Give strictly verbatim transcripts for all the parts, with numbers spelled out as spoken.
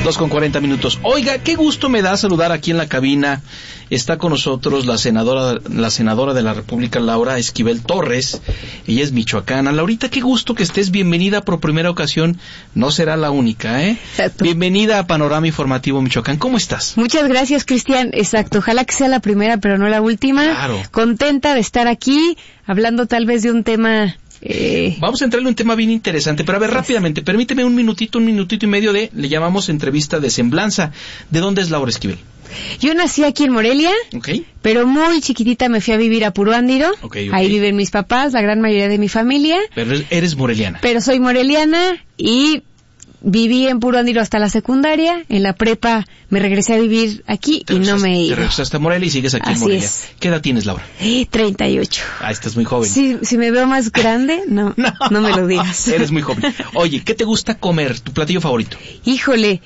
dos con cuarenta minutos. Oiga, qué gusto me da saludar aquí en la cabina. Está con nosotros la senadora, la senadora de la República, Laura Esquivel Torres. Ella es michoacana. Laurita, qué gusto que estés. Bienvenida por primera ocasión. No será la única, ¿eh? Exacto. Bienvenida a Panorama Informativo Michoacán. ¿Cómo estás? Muchas gracias, Cristian. Exacto. Ojalá que sea la primera, pero no la última. Claro. Contenta de estar aquí, hablando tal vez de un tema... Eh... Vamos a entrarle a un tema bien interesante, pero a ver, rápidamente, permíteme un minutito, un minutito y medio de, le llamamos entrevista de semblanza. ¿De dónde es Laura Esquivel? Yo nací aquí en Morelia, okay. pero muy chiquitita me fui a vivir a Puruándiro. Okay, okay. Ahí viven mis papás, la gran mayoría de mi familia. Pero eres moreliana. Pero soy moreliana y viví en Puruándiro hasta la secundaria. En la prepa me regresé a vivir aquí y no me he ido. Te regresaste a Morelia y sigues aquí Así en Morelia. Es. ¿Qué edad tienes, Laura? treinta y ocho. Ah, estás muy joven. Si, si me veo más grande, no, no, no me lo digas. Eres muy joven. Oye, ¿qué te gusta comer? ¿Tu platillo favorito? Híjole,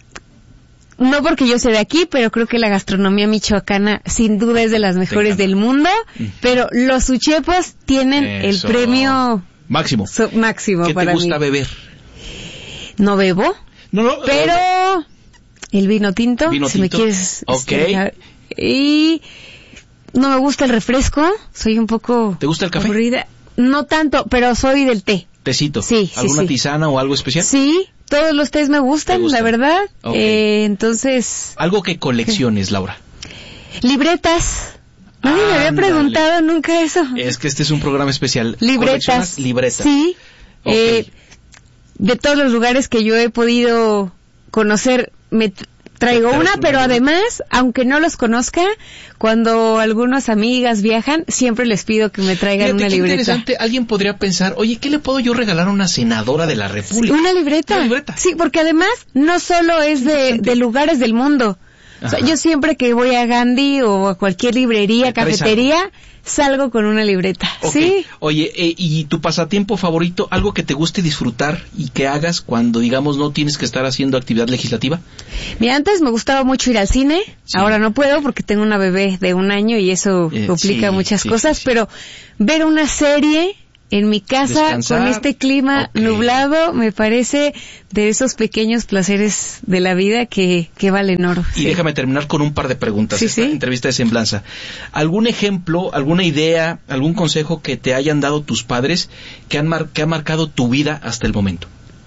no porque yo sea de aquí, pero creo que la gastronomía michoacana sin duda es de las mejores del mundo, mm. pero los uchepos tienen Eso. el premio máximo, so, máximo ¿Qué para te gusta mí. beber? No bebo, no, no, pero no. el vino tinto, ¿Vino si tinto? me quieres. Okay. Este, y no me gusta el refresco, soy un poco ¿Te gusta el café? aburrida. No tanto, pero soy del té. ¿Tecito? Sí, ¿Alguna sí, sí. tisana o algo especial? Sí, todos los tés me gustan, gustan? la verdad. Okay. Eh, entonces... Algo que colecciones, Laura. Libretas. Nadie ah, me había preguntado dale. nunca eso. Es que este es un programa especial. Libretas. Libretas. Sí. Okay. Eh, de todos los lugares que yo he podido conocer, me traigo una, pero además, aunque no los conozca, cuando algunas amigas viajan, siempre les pido que me traigan Fíjate, una qué libreta. Interesante, alguien podría pensar, oye, ¿qué le puedo yo regalar a una senadora de la República? Una libreta. Una libreta. Sí, porque además no solo es de, de lugares del mundo. O sea, yo siempre que voy a Gandhi o a cualquier librería, cafetería, salgo con una libreta. Okay. ¿Sí? Oye, eh, ¿y tu pasatiempo favorito, algo que te guste disfrutar y que hagas cuando, digamos, no tienes que estar haciendo actividad legislativa? Mira, antes me gustaba mucho ir al cine, sí. Ahora no puedo porque tengo una bebé de un año y eso eh, complica sí, muchas sí, cosas, sí, sí. Pero ver una serie en mi casa Descansar. Con este clima okay. nublado me parece de esos pequeños placeres de la vida que, que valen oro. Y sí. déjame terminar con un par de preguntas. Sí, esta sí. entrevista de semblanza. ¿Algún ejemplo, alguna idea, algún consejo que te hayan dado tus padres que han mar- que ha marcado tu vida hasta el momento?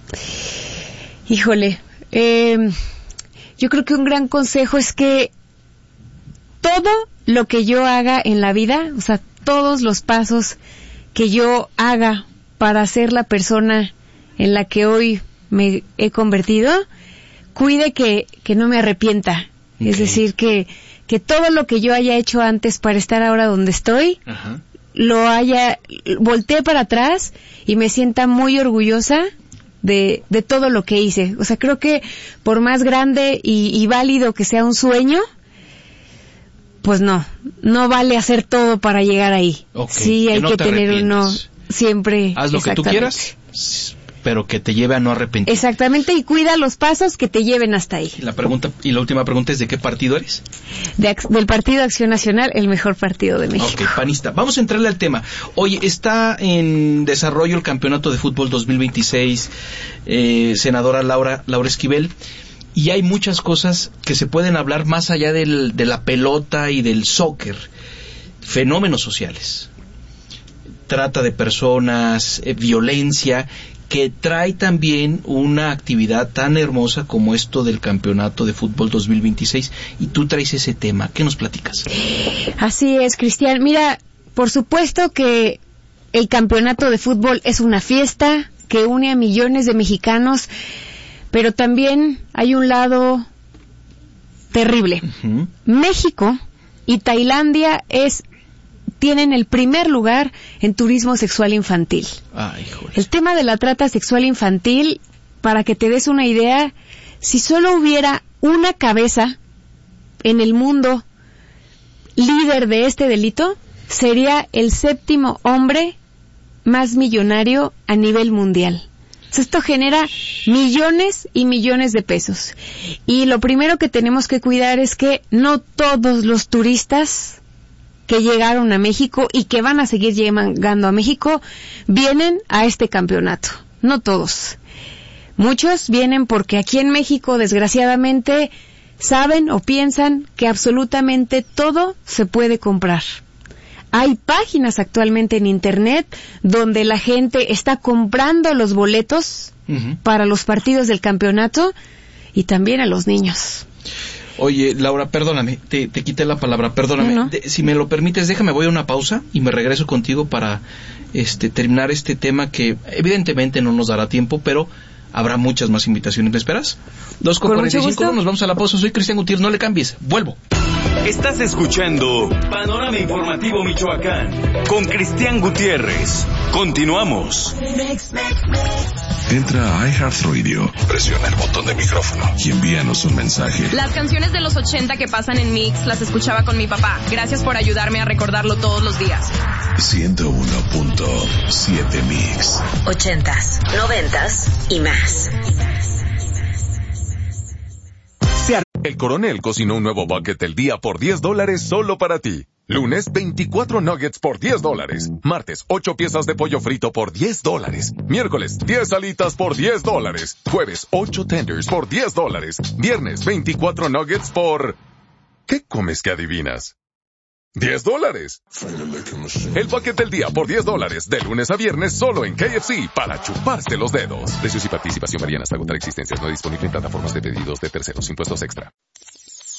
Híjole, eh, yo creo que un gran consejo es que todo lo que yo haga en la vida, o sea, todos los pasos que yo haga para ser la persona en la que hoy me he convertido, cuide que, que no me arrepienta. Okay. Es decir, que, que todo lo que yo haya hecho antes para estar ahora donde estoy, uh-huh. lo haya, volteé para atrás y me sienta muy orgullosa de, de todo lo que hice. O sea, creo que por más grande y, y válido que sea un sueño, pues no, no vale hacer todo para llegar ahí. Okay. Sí, hay que, no que tener uno siempre. Haz lo que tú quieras, pero que te lleve a no arrepentir. Exactamente, y cuida los pasos que te lleven hasta ahí. La pregunta y la última pregunta es ¿de qué partido eres? De, del Partido Acción Nacional, el mejor partido de México. Ok, panista. Vamos a entrarle al tema. Oye, está en desarrollo el Campeonato de Fútbol dos mil veintiséis, eh, senadora Laura Laura Esquivel. Y hay muchas cosas que se pueden hablar más allá del, de la pelota y del soccer. Fenómenos sociales. Trata de personas, eh, violencia, que trae también una actividad tan hermosa como esto del Campeonato de Fútbol dos mil veintiséis. Y tú traes ese tema. ¿Qué nos platicas? Así es, Cristian. Mira, por supuesto que el Campeonato de Fútbol es una fiesta que une a millones de mexicanos, pero también hay un lado terrible. Uh-huh. México y Tailandia es tienen el primer lugar en turismo sexual infantil. Ay, joder. El tema de la trata sexual infantil, para que te des una idea, si solo hubiera una cabeza en el mundo líder de este delito, sería el séptimo hombre más millonario a nivel mundial. Esto genera millones y millones de pesos. Y lo primero que tenemos que cuidar es que no todos los turistas que llegaron a México y que van a seguir llegando a México vienen a este campeonato. No todos. Muchos vienen porque aquí en México, desgraciadamente, saben o piensan que absolutamente todo se puede comprar. Hay páginas actualmente en Internet donde la gente está comprando los boletos uh-huh. para los partidos del campeonato y también a los niños. Oye, Laura, perdóname, te, te quité la palabra, perdóname. No, no. De, si me lo permites, déjame, voy a una pausa y me regreso contigo para este terminar este tema que evidentemente no nos dará tiempo, pero habrá muchas más invitaciones. ¿Me esperas? dos con cuarenta y cinco, nos vamos a la pausa. Soy Cristian Gutiérrez, no le cambies, vuelvo. Estás escuchando Panorama Informativo Michoacán con Cristian Gutiérrez. Continuamos. Entra a iHeartRadio, presiona el botón de micrófono y envíanos un mensaje. Las canciones de los ochenta que pasan en Mix las escuchaba con mi papá. Gracias por ayudarme a recordarlo todos los días. ciento uno punto siete Mix. Ochentas, noventas y más. El Coronel cocinó un nuevo bucket del día por diez dólares solo para ti. Lunes, veinticuatro nuggets por diez dólares. Martes, ocho piezas de pollo frito por diez dólares. Miércoles, diez alitas por diez dólares. Jueves, ocho tenders por diez dólares. Viernes, veinticuatro nuggets por... ¿Qué comes que adivinas? diez dólares. El bucket del día por diez dólares, de lunes a viernes solo en K F C, para chuparse los dedos. Precios y participación varían hasta agotar existencias. No disponible en plataformas de pedidos de terceros. Impuestos extra.